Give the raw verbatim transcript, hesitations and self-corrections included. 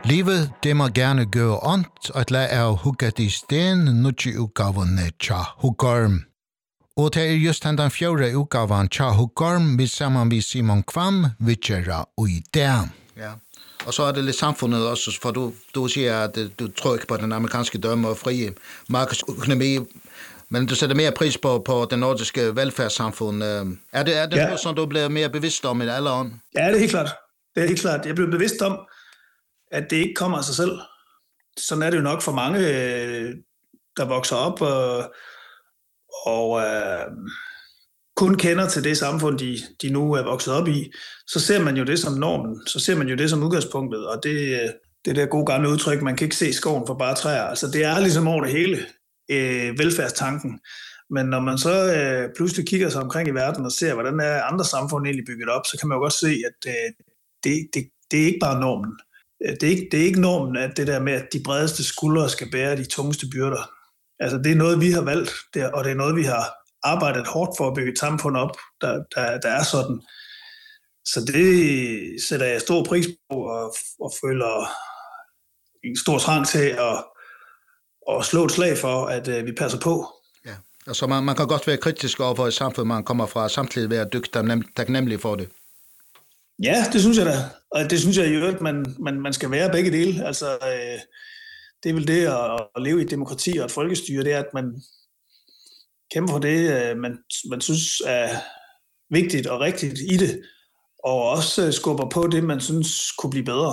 Livet, det må gerne gøre ondt, og lade er hugget i sten, nutje udgaverne tja hugorm. Og det er just den fjore udgaven tja hugorm, vi sammen med Simon Kvam, vi gjør ui der. Ja, og så er det lidt samfundet også, for du, du siger, at du tror ikke på den amerikanske dømme og frie markedsøkonomi, men du sætter mere pris på, på den nordiske velfærdssamfund. Er det, er det ja. noget, som du bliver mere bevidst om i alderen? Ja, det er helt klart. Det er helt klart. Jeg blev bevidst om, at det ikke kommer af sig selv. Sådan er det jo nok for mange, der vokser op og, og øh, kun kender til det samfund, de, de nu er vokset op i. Så ser man jo det som normen, så ser man jo det som udgangspunktet, og det, det der gode gamle udtryk, man kan ikke se skoven for bare træer. Altså det er ligesom over det hele, øh, velfærdstanken. Men når man så øh, pludselig kigger sig omkring i verden og ser, hvordan er andre samfund egentlig bygget op, så kan man jo godt se, at øh, det, det, det er ikke bare normen. Det er, ikke, det er ikke normen, at det der med, at de bredeste skuldre skal bære de tungeste byrder. Altså, det er noget, vi har valgt, det, og det er noget, vi har arbejdet hårdt for at bygge et samfund op, der, der, der er sådan. Så det sætter jeg stor pris på, og, og føler en stor trang til at, at slå et slag for, at uh, vi passer på. Ja, altså man, man kan godt være kritisk over for et samfund, man kommer fra, samtidig være dygtig taknemmelig for det. Ja, det synes jeg da. Og det synes jeg jo, at man, man, man skal være begge dele. Altså, øh, det er vel det at, at leve i et demokrati og et folkestyre, det er, at man kæmper for det, øh, man, man synes er vigtigt og rigtigt i det, og også skubber på det, man synes kunne blive bedre.